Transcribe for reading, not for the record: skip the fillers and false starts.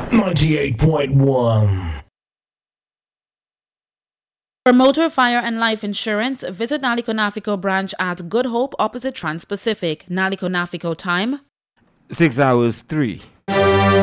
98.1. For motor, fire and life insurance, visit Naliko Nafico branch at Good Hope opposite Trans-Pacific. Naliko Nafico time 6 hours 3.